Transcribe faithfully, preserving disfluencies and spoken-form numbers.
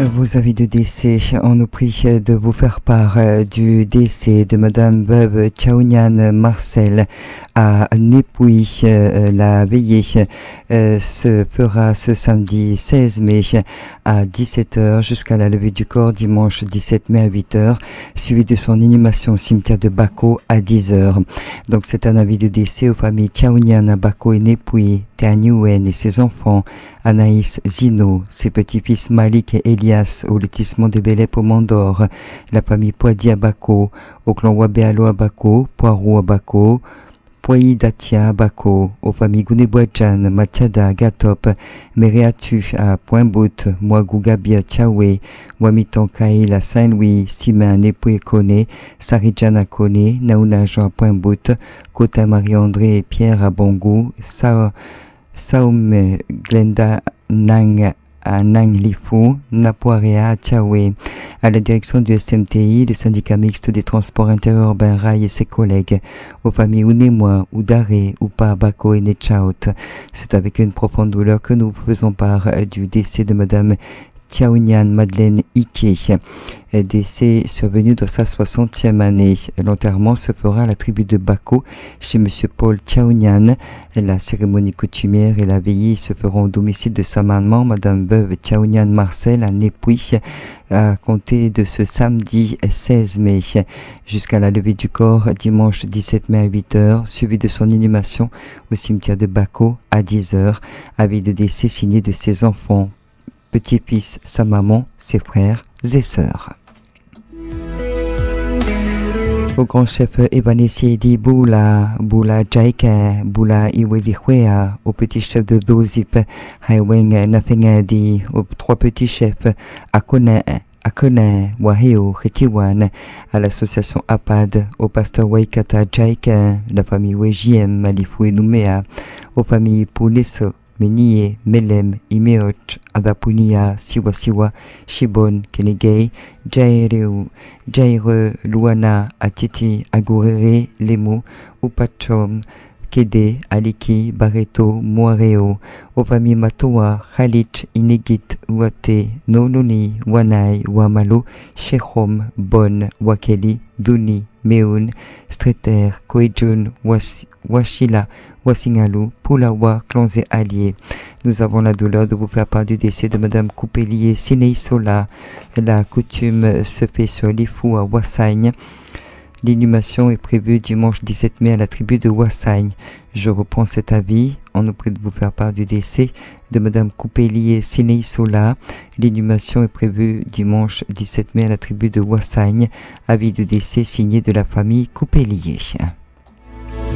Vos avis de décès, on nous prie de vous faire part du décès de Madame Veuve Tchaounian Marcel à Népouy. La veillée se fera ce samedi seize mai à dix-sept heures jusqu'à la levée du corps dimanche dix-sept mai à huit heures, suivi de son inhumation au cimetière de Bako à dix heures. Donc c'est un avis de décès aux familles Tchaounian à Bako et Népouy, Théaniwen et ses enfants, Anaïs, Zino, ses petits-fils Malik et Elias au lotissement de Bélep au Mandor, la famille Poidi à Bako, au clan Wabéalo à Bako, Poirot à Bako, Poyi Datia à Bako, aux familles Gounebouadjan, Matiada, Gatop, Mereatu à Pointe-Bout, Mouagou Gabia, Tchaoué, Wamitan Kaïl à Saint-Louis, Simain, Népoué Kone, Saridjan à Kone, Naouna Jean à Pointe-Bout, Kota Marie-André et Pierre à Bongou, Sao Saum Glenda Nang à Nang Lifu, Napoarea à Tchaoué, à la direction du S M T I, le syndicat mixte des transports interurbains Rail et ses collègues, aux familles Ounémois, Oudaré, Oupa, Bako et Netchaout. C'est avec une profonde douleur que nous faisons part du décès de Madame Tchaounian Madeleine Ike, décès survenu dans sa soixantième année. L'enterrement se fera à la tribu de Bako chez Monsieur Paul Tchaounian. La cérémonie coutumière et la veillée se feront au domicile de sa maman, Madame Veuve Tchaounian Marcel à Népouy, à compter de ce samedi seize mai jusqu'à la levée du corps dimanche dix-sept mai à huit heures, suivi de son inhumation au cimetière de Bako à dix heures. Avis de décès signé de ses enfants, petit-fils, sa maman, ses frères et sœurs. Au grand chef Evanesi di Bula, Bula Jaika, Bula Iwevihuea, au petit chef de Dozip, Haiweng Nothing di, aux trois petits chefs, Akone, Akone, Waheo, Retiwan, à l'association APAD, au pasteur Waikata Jaika, la famille Wejiem, Malifou et Nouméa, aux familles Poulesso, Menie, Melem, Imeoch, Adapunia, Siwa-Siwa, Shibon, Kenegay, Jaireu, Jaire, Luana, Atiti, Agurere, Lemu, Upachom, Kede, Aliki, Barreto, Moareo, aux familles Matoa, Khalich, Inegit, Wate, Nononi, Wanai, Wamalo, Shechom, Bon, Wakeli, Duni, Meun, Streter, Koejun, Washila, Wasingalou, Pulawa, clans et alliés. Nous avons la douleur de vous faire part du décès de Madame Coupelier Sineisola. La coutume se fait sur l'Ifou à Wassagne. L'inhumation est prévue dimanche dix-sept mai à la tribu de Wassagne. Je reprends cet avis. On nous prie de vous faire part du décès de Madame Coupelier Sineisola. L'inhumation est prévue dimanche dix-sept mai à la tribu de Wassagne. Avis de décès signé de la famille Coupelier.